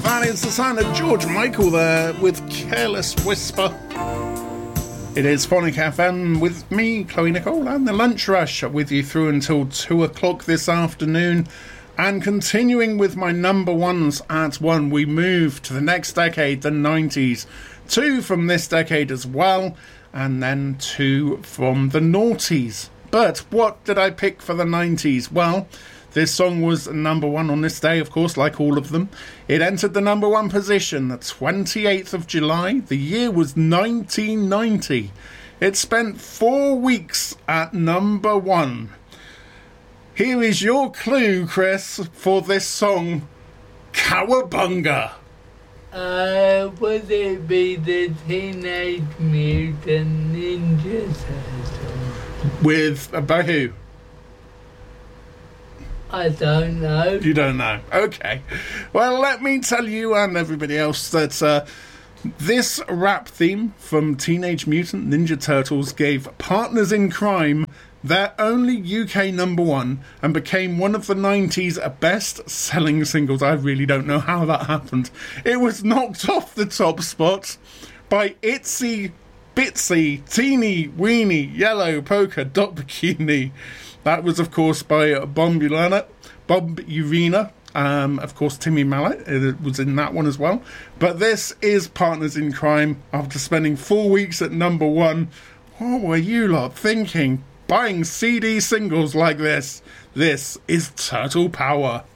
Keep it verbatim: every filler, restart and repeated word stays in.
That is the sound of George Michael there with Careless Whisper. It is Phonic F M with me, Chloe Nicole, and the Lunch Rush with you through until two o'clock this afternoon. And continuing with my number ones at one, we move to the next decade, the nineties. Two from this decade as well, and then two from the noughties. But what did I pick for the nineties? Well, this song was number one on this day, of course, like all of them. It entered the number one position the twenty-eighth of July. The year was nineteen ninety. It spent four weeks at number one. Here is your clue, Chris, for this song, Cowabunga. Uh, would it be the Teenage Mutant Ninja Turtles? With, uh, by who? I don't know. You don't know. Okay. Well, let me tell you and everybody else that uh, this rap theme from Teenage Mutant Ninja Turtles gave Partners in Crime their only U K number one and became one of the nineties best-selling singles. I really don't know how that happened. It was knocked off the top spot by Itsy Bitsy Teeny Weeny Yellow Polka Dot Bikini. That was, of course, by Bombulana, Bob Urina. Um, of course, Timmy Mallet it was in that one as well. But this is Partners in Crime. After spending four weeks at number one, what were you lot thinking? Buying C D singles like this? This is Turtle Power.